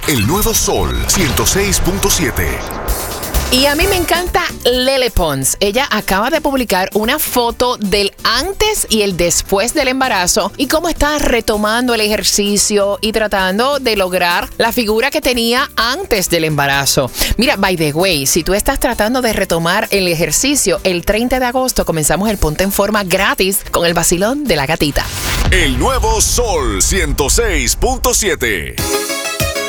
El nuevo Sol 106.7. Y a mí me encanta Lele Pons. Ella acaba de publicar una foto del antes y el después del embarazo y cómo está retomando el ejercicio y tratando de lograr la figura que tenía antes del embarazo. Mira, by the way, si tú estás tratando de retomar el ejercicio, el 30 de agosto comenzamos el Ponte en Forma gratis con el vacilón de la gatita. El nuevo Sol 106.7.